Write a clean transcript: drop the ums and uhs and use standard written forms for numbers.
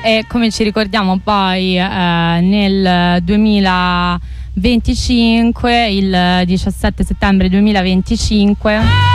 e come ci ricordiamo poi nel 2025, il 17 settembre 2025